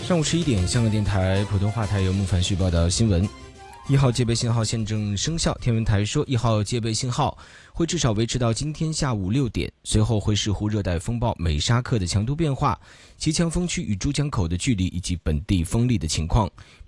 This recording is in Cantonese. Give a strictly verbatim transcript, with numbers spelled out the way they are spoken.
上午十一点，香港电台普通话台由木凡旭报道新闻。一号戒备信号现正生效，天文台说一号戒备信号会至少维持到今天下午六点，随后会视乎热带风暴美沙克的强度变化、其强风区与珠江口的距离以及本地风力的情况，